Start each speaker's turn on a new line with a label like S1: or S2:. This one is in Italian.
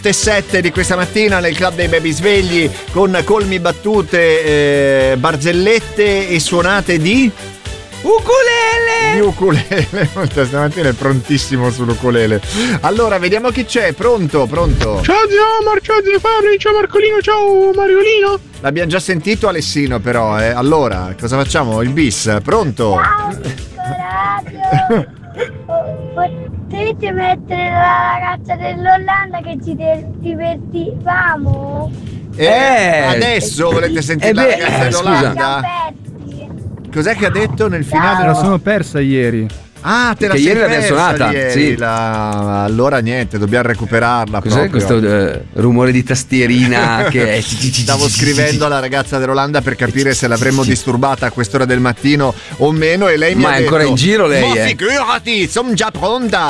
S1: 7 di questa mattina nel club dei baby svegli con colmi, battute, barzellette e suonate di ukulele. Stamattina è prontissimo sull'ukulele. Allora vediamo chi c'è. Pronto?
S2: Ciao zio Mar, ciao zio Fabri, ciao Marcolino, ciao Mariolino.
S1: L'abbiamo già sentito Alessino però, Allora cosa facciamo? Il bis, pronto?
S3: Ciao, potete mettere la ragazza dell'Olanda che ci divertivamo?
S1: Adesso volete sentire la ragazza dell'Olanda? Cos'è che ha detto nel finale?
S4: Me la sono persa ieri.
S1: Ah, te la
S5: Che
S1: sei
S5: ieri l'abbiamo
S1: persa
S5: suonata,
S1: ieri,
S5: sì.
S1: Allora niente, dobbiamo recuperarla.
S5: Cos'è
S1: proprio.
S5: questo rumore di tastierina che è...
S1: Stavo scrivendo alla ragazza dell'Olanda per capire se l'avremmo disturbata a quest'ora del mattino o meno e lei mi ha detto:
S5: ma è ancora in giro lei?
S1: Ma figurati, sono già pronta.